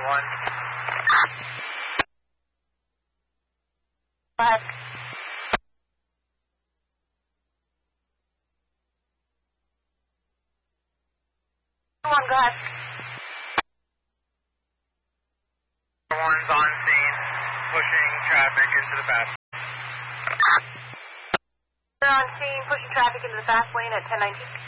1. Go ahead. Go ahead. 1's on scene, pushing traffic into the fast. They're on scene, pushing traffic into the fast lane at 1019.